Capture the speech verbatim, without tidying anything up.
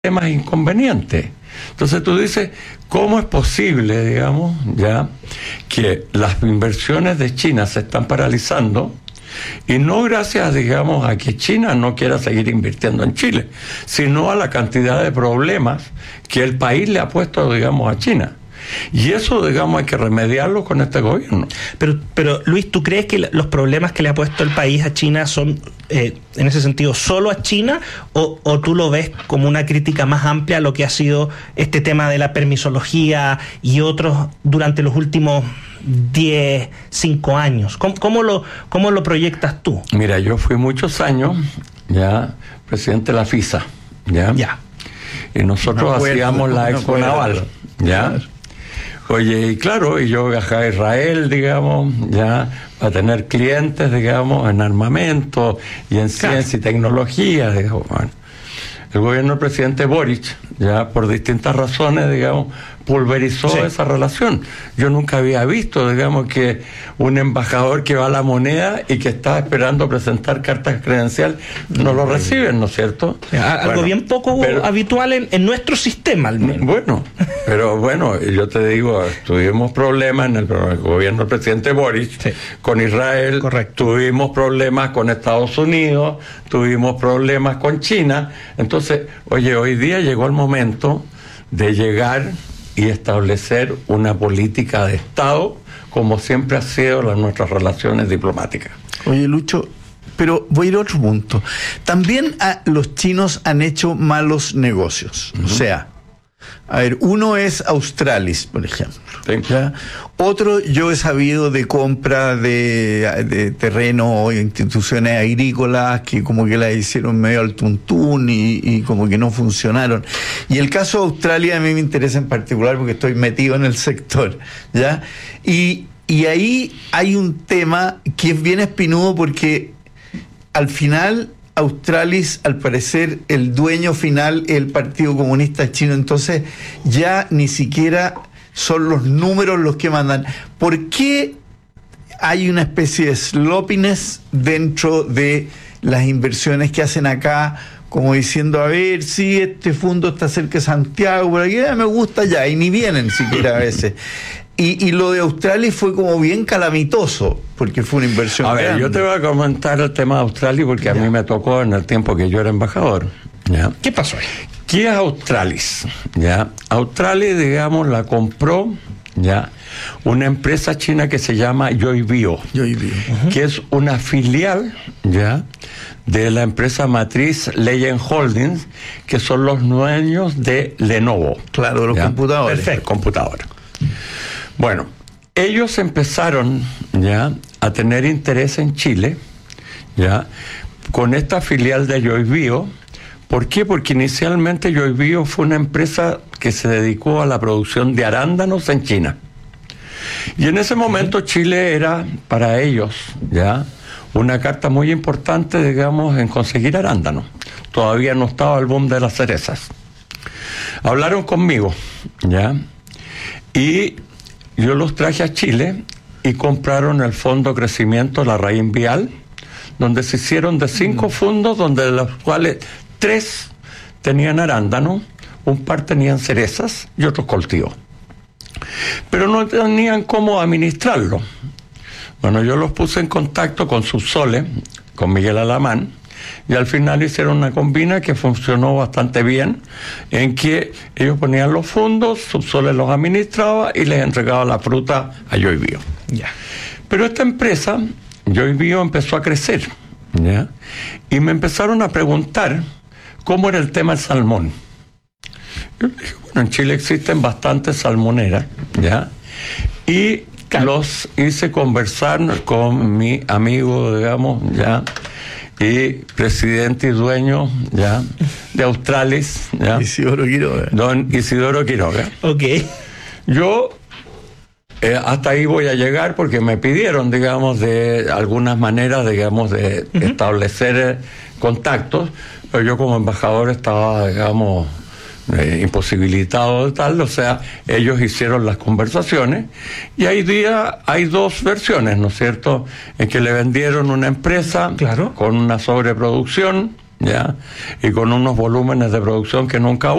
temas inconvenientes. Entonces tú dices, ¿cómo es posible, digamos, ya, que las inversiones de China se están paralizando? Y no gracias, digamos, a que China no quiera seguir invirtiendo en Chile, sino a la cantidad de problemas que el país le ha puesto, digamos, a China. Y eso, digamos, hay que remediarlo con este gobierno. Pero, pero Luis, ¿tú crees que los problemas que le ha puesto el país a China son, eh, en ese sentido, solo a China? O, ¿O tú lo ves como una crítica más amplia a lo que ha sido este tema de la permisología y otros durante los últimos diez, cinco años? ¿Cómo, cómo, lo, cómo lo proyectas tú? Mira, yo fui muchos años ya presidente de la FISA, ¿ya? Ya. Y nosotros no hacíamos no, la Expo no Naval, ¿ya? Oye, y claro, y yo viajé a Israel, digamos, ya, para tener clientes, digamos, en armamento y en claro. ciencia y tecnología, digamos. Bueno, el gobierno del presidente Boric, ya, por distintas razones, digamos, pulverizó sí. esa relación. Yo nunca había visto, digamos, que un embajador que va a la moneda y que está esperando presentar cartas credencial no lo reciben, ¿no es cierto? Algo bueno, bien poco pero, habitual en, en nuestro sistema, al menos. Bueno, pero bueno, yo te digo, tuvimos problemas en el, el gobierno del presidente Boric sí. con Israel, correcto. Tuvimos problemas con Estados Unidos, tuvimos problemas con China. Entonces, oye, hoy día llegó el momento de llegar y establecer una política de Estado como siempre ha sido las nuestras relaciones diplomáticas. Oye, Lucho, pero voy a ir a otro punto. También a, los chinos han hecho malos negocios. Uh-huh. O sea, a ver, uno es Australis, por ejemplo. Sí. ¿Ya? Otro, yo he sabido de compra de, de terreno o instituciones agrícolas que como que las hicieron medio al tuntún y, y como que no funcionaron. Y el caso de Australia a mí me interesa en particular porque estoy metido en el sector, ¿ya? Y, y ahí hay un tema que es bien espinudo porque al final Australis, al parecer, el dueño final es el Partido Comunista Chino, entonces ya ni siquiera son los números los que mandan. ¿Por qué hay una especie de sloppiness dentro de las inversiones que hacen acá, como diciendo, a ver, si sí, este fondo está cerca de Santiago, por aquí ya me gusta ya, y ni vienen siquiera a veces? Y, y lo de Australia fue como bien calamitoso, porque fue una inversión A ver, grande. Yo te voy a comentar el tema de Australia porque ya. a mí me tocó en el tiempo que yo era embajador. ¿Ya? ¿Qué pasó ahí? ¿Qué es Australis? ¿Ya? Australis, digamos, la compró, ¿ya?, una empresa china que se llama Yoibio, Yoibio. Uh-huh. que es una filial, ¿ya?, de la empresa matriz Legend Holdings, que son los dueños de Lenovo. Claro, los ¿ya? computadores. Perfecto, computadores. Bueno, ellos empezaron ya a tener interés en Chile, ya, con esta filial de Yoibio. ¿Por qué? Porque inicialmente Yoibio fue una empresa que se dedicó a la producción de arándanos en China. Y en ese momento Chile era para ellos ya una carta muy importante, digamos, en conseguir arándanos. Todavía no estaba el boom de las cerezas. Hablaron conmigo, ya, y yo los traje a Chile y compraron el Fondo Crecimiento La Raíz Vial, donde se hicieron de cinco fondos, donde de los cuales tres tenían arándanos, un par tenían cerezas y otros cultivos. Pero no tenían cómo administrarlo. Bueno, yo los puse en contacto con Subsole, con Miguel Alamán, y al final hicieron una combina que funcionó bastante bien, en que ellos ponían los fondos, Subsole los administraba y les entregaba la fruta a Yoibio. Ya. Pero esta empresa, Yoibio, empezó a crecer, ¿ya? Y me empezaron a preguntar cómo era el tema del salmón. Yo le dije, bueno, en Chile existen bastantes salmoneras, ¿ya? Y los hice conversar con mi amigo, digamos, ¿ya?, y presidente y dueño, ¿ya?, de Australis, ¿ya?, Isidoro Quiroga. Don Isidoro Quiroga. Ok. Yo eh, hasta ahí voy a llegar porque me pidieron, digamos, de algunas maneras, digamos, de uh-huh. establecer eh, contactos, pero yo como embajador estaba, digamos, eh, imposibilitado de tal, o sea, ellos hicieron las conversaciones y hay día hay dos versiones, ¿no es cierto?, en que le vendieron una empresa, claro, con una sobreproducción, ¿ya? Y con unos volúmenes de producción que nunca